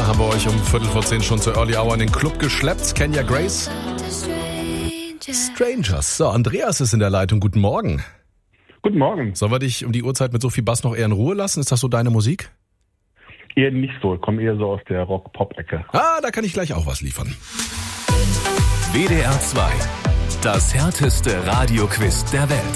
haben wir euch um 9:45 schon zur Early Hour in den Club geschleppt. Kenya Grace. Strangers. So, Andreas ist in der Leitung. Guten Morgen. Guten Morgen. Sollen wir dich um die Uhrzeit mit so viel Bass noch eher in Ruhe lassen? Ist das so deine Musik? Eher nicht so. Ich komme eher so aus der Rock-Pop-Ecke. Da kann ich gleich auch was liefern. WDR 2. Das härteste Radioquiz der Welt.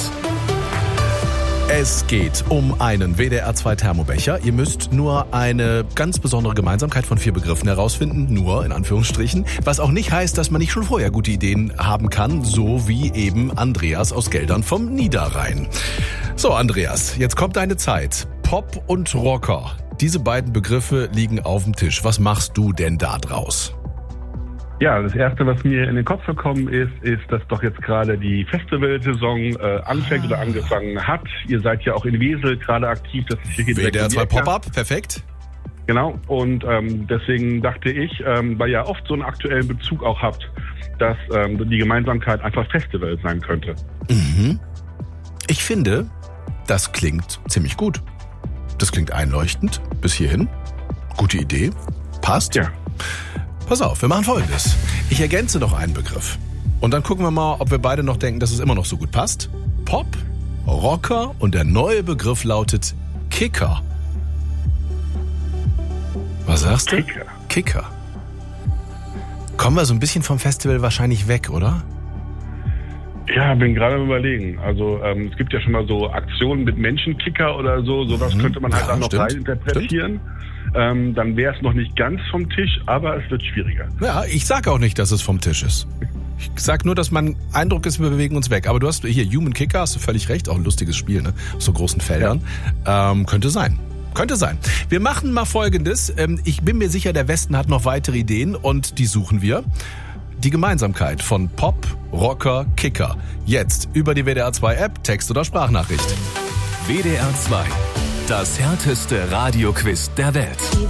Es geht um einen WDR 2 Thermobecher. Ihr müsst nur eine ganz besondere Gemeinsamkeit von 4 Begriffen herausfinden. Nur, in Anführungsstrichen. Was auch nicht heißt, dass man nicht schon vorher gute Ideen haben kann. So wie eben Andreas aus Geldern vom Niederrhein. So, Andreas, jetzt kommt deine Zeit. Pop und Rocker. Diese beiden Begriffe liegen auf dem Tisch. Was machst du denn da draus? Ja, das Erste, was mir in den Kopf gekommen ist, dass doch jetzt gerade die Festivalsaison anfängt oder angefangen hat. Ihr seid ja auch in Wesel gerade aktiv. Das ist hier WDR 2 Pop-Up, perfekt. Genau, und deswegen dachte ich, weil ihr oft so einen aktuellen Bezug auch habt, dass die Gemeinsamkeit einfach Festival sein könnte. Mhm. Ich finde, das klingt ziemlich gut. Das klingt einleuchtend bis hierhin. Gute Idee. Passt. Ja. Pass auf, wir machen Folgendes. Ich ergänze noch einen Begriff. Und dann gucken wir mal, ob wir beide noch denken, dass es immer noch so gut passt. Pop, Rocker und der neue Begriff lautet Kicker. Was sagst du? Kicker. Kicker. Kommen wir so ein bisschen vom Festival wahrscheinlich weg, oder? Ja, bin gerade am Überlegen. Also es gibt ja schon mal so Aktionen mit Menschenkicker oder so. Sowas könnte man halt dann noch rein interpretieren. Dann wäre es noch nicht ganz vom Tisch, aber es wird schwieriger. Ja, ich sag auch nicht, dass es vom Tisch ist. Ich sag nur, dass mein Eindruck ist, wir bewegen uns weg. Aber du hast hier Human Kicker, hast du völlig recht, auch ein lustiges Spiel, ne? Auf so großen Feldern. Ja. Könnte sein. Könnte sein. Wir machen mal Folgendes. Ich bin mir sicher, der Westen hat noch weitere Ideen und die suchen wir. Die Gemeinsamkeit von Pop, Rocker, Kicker. Jetzt über die WDR 2 App, Text oder Sprachnachricht. WDR 2. Das härteste Radioquiz der Welt.